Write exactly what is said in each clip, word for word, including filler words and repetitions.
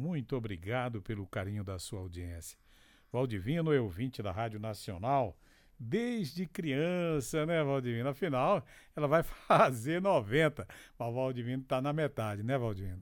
muito obrigado pelo carinho da sua audiência. Valdivino é ouvinte da Rádio Nacional desde criança, né, Valdivino? Afinal, ela vai fazer noventa, mas o Valdivino tá na metade, né, Valdivino?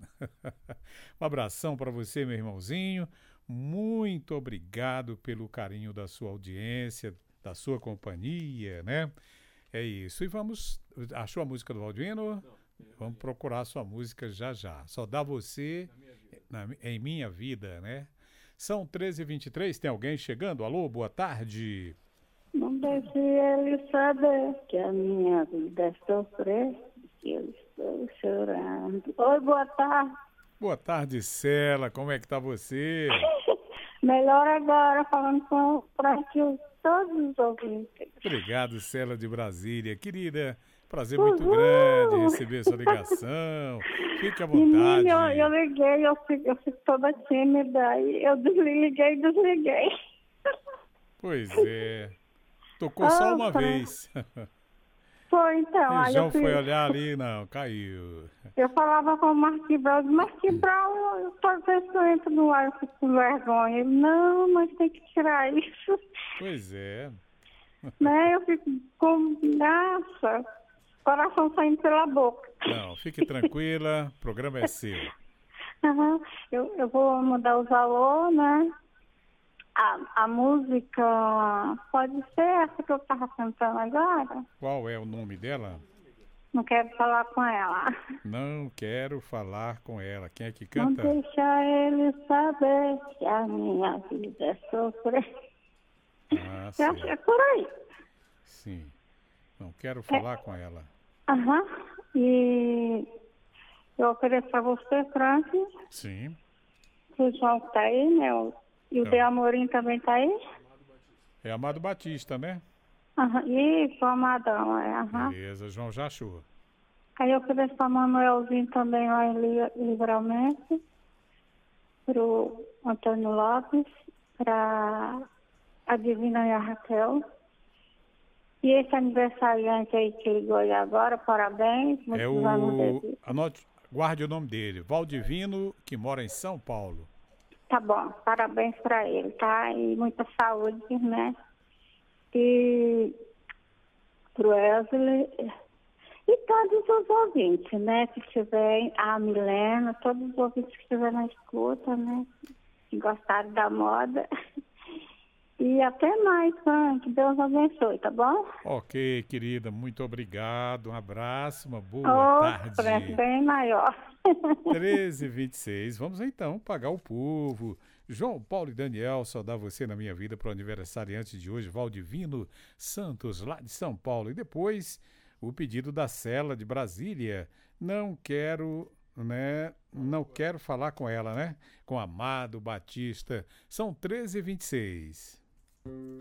Um abração para você, meu irmãozinho. Muito obrigado pelo carinho da sua audiência, da sua companhia, né? É isso. E vamos... Achou a música do Valdivino? Vamos procurar a sua música já já. Só dá você na, em minha vida, né? São treze e vinte e três, tem alguém chegando? Alô, boa tarde. Não deixe ele saber que a minha vida é sofrer, que eu estou chorando. Oi, boa tarde. Boa tarde, Cela. Como é que tá você? Melhor agora, falando com para que todos os ouvintes. Obrigado, Cela de Brasília. Querida, prazer muito Uhul. grande receber sua ligação. Fique à vontade. Menino, eu, eu liguei, eu fico, eu fico toda tímida. E eu desliguei, desliguei. Pois é. Tocou só uma pra... vez. Foi, então. O João fui... foi olhar ali, não, caiu. Eu falava com o Marquinhos Brau, Marquinhos Brau, eu toda vez que eu entro no ar, eu fico com vergonha. Ele, não, mas tem que tirar isso. Pois é. Né, eu fico com graça, coração saindo pela boca. Não, fique tranquila, o programa é seu. Uhum. Eu, eu vou mudar os valores, né? A, a música pode ser essa que eu estava cantando agora? Qual é o nome dela? Não quero falar com ela. Não quero falar com ela. Quem é que canta? Não deixa ele saber que a minha vida é sofrer. Ah, eu acho que é por aí. Sim. Não quero falar é. com ela. Aham. Uhum. E eu ofereço a você, Frank. Sim. O João tá aí, né? O E o é. De Amorim também tá aí? É Amado Batista, né? Aham, isso, o Amadão, é. Aham. Beleza, João já achou. Aí eu ofereço pra Manuelzinho também lá em Livramento, pro Antônio Lopes, pra a Divina e a Raquel. E esse aniversariante aí que ligou aí agora, parabéns. É o... Anote, guarde o nome dele, Valdivino, que mora em São Paulo. Tá bom, parabéns para ele, tá? E muita saúde, né? E pro Wesley e todos os ouvintes, né? Que tiverem, a Milena, todos os ouvintes que estiverem na escuta, né? Que gostaram da moda. E até mais, Frank. Deus abençoe, tá bom? Ok, querida, muito obrigado. Um abraço, uma boa oh, tarde. Frank, bem maior. treze e vinte e seis, vamos então pagar o povo. João Paulo e Daniel, saudar você na minha vida para o aniversariante de hoje, Valdivino Santos, lá de São Paulo. E depois o pedido da Cela de Brasília. Não quero, né? Não quero falar com ela, né? Com Amado Batista. São treze e vinte e seis.